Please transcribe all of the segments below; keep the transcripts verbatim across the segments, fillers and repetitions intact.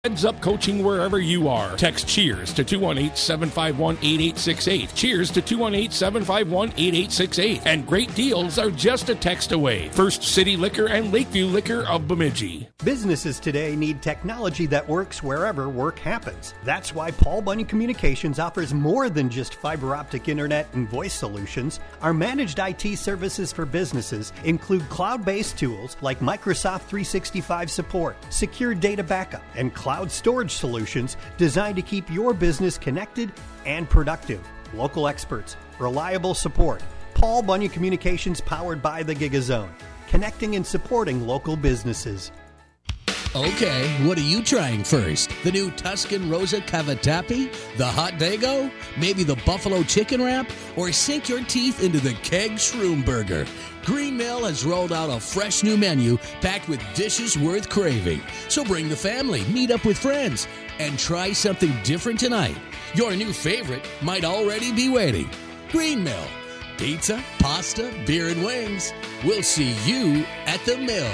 Heads Up Coaching wherever you are. Text Cheers to two one eight, seven five one, eight eight six eight. Cheers to two one eight, seven five one, eight eight six eight. And great deals are just a text away. First City Liquor and Lakeview Liquor of Bemidji. Businesses today need technology that works wherever work happens. That's why Paul Bunyan Communications offers more than just fiber optic internet and voice solutions. Our managed I T services for businesses include cloud-based tools like Microsoft three sixty-five support, secure data backup, and cloud Cloud storage solutions designed to keep your business connected and productive. Local experts, reliable support. Paul Bunyan Communications, powered by the GigaZone. Connecting and supporting local businesses. Okay, what are you trying first? The new Tuscan Rosa Cavatappi? The Hot Dago? Maybe the Buffalo Chicken Wrap? Or sink your teeth into the Keg Shroom Burger? Green Mill has rolled out a fresh new menu packed with dishes worth craving. So bring the family, meet up with friends, and try something different tonight. Your new favorite might already be waiting. Green Mill. Pizza, pasta, beer, and wings. We'll see you at the Mill.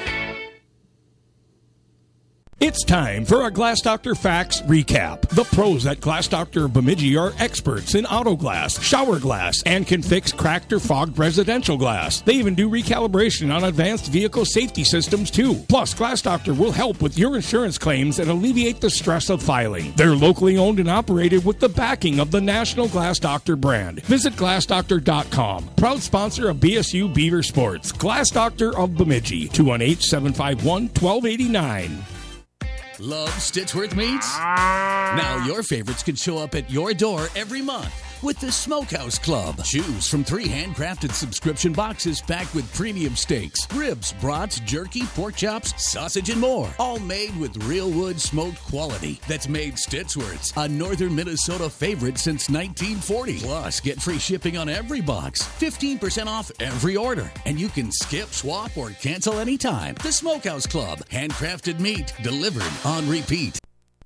It's time for a Glass Doctor Facts Recap. The pros at Glass Doctor Bemidji are experts in auto glass, shower glass, and can fix cracked or fogged residential glass. They even do recalibration on advanced vehicle safety systems, too. Plus, Glass Doctor will help with your insurance claims and alleviate the stress of filing. They're locally owned and operated with the backing of the National Glass Doctor brand. Visit glass doctor dot com. Proud sponsor of B S U Beaver Sports. Glass Doctor of Bemidji. two one eight, seven five one, one two eight nine. Love Stitchworth Meats? Now your favorites can show up at your door every month with the Smokehouse Club. Choose from three handcrafted subscription boxes packed with premium steaks, ribs, brats, jerky, pork chops, sausage, and more. All made with real wood smoked quality that's made Stitchworth's a northern Minnesota favorite since nineteen forty. Plus, get free shipping on every box, fifteen percent off every order, and you can skip, swap, or cancel anytime. The Smokehouse Club. Handcrafted meat delivered on repeat.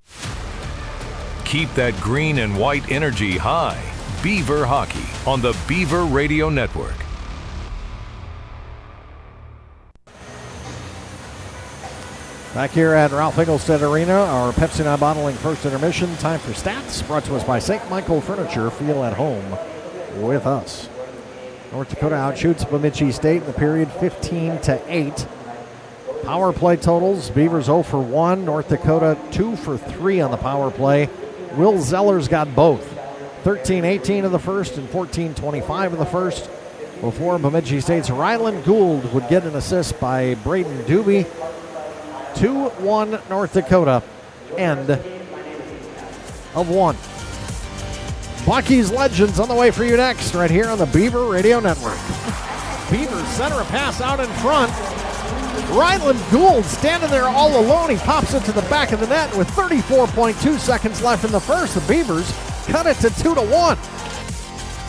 Keep that green and white energy high. Beaver Hockey on the Beaver Radio Network. Back here at Ralph Engelstad Arena, our Pepsi Now Bottling first intermission. Time for stats, brought to us by Saint Michael Furniture. Feel at home with us. North Dakota outshoots Bemidji State in the period fifteen to eight. Power play totals, Beavers zero for one. North Dakota two for three on the power play. Will Zeller's got both. thirteen eighteen of the first and fourteen twenty-five of the first, before Bemidji State's Ryland Gould would get an assist by Braden Doobie. two one North Dakota, end of one. Bucky's Legends on the way for you next, right here on the Beaver Radio Network. Beavers center a pass out in front. Ryland Gould standing there all alone. He pops it to the back of the net with thirty-four point two seconds left in the first. The Beavers cut it to two to one.